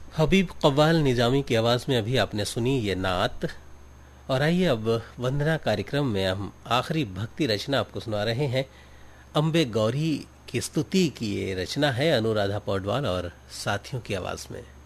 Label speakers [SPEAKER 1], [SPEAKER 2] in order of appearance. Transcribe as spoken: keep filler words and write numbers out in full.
[SPEAKER 1] हबीब कव्वाल निजामी की आवाज़ में अभी आपने सुनी ये नात। और आइए अब वंदना कार्यक्रम में हम आखिरी भक्ति रचना आपको सुना रहे हैं। अम्बे गौरी की स्तुति की ये रचना है अनुराधा पौडवाल और साथियों की आवाज़ में।